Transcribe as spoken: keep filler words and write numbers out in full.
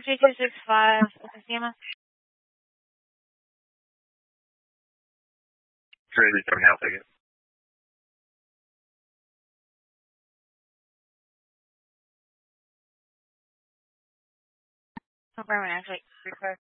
three two six five, Lima. Crazy seven, I'll take it. Confirm and actually refer.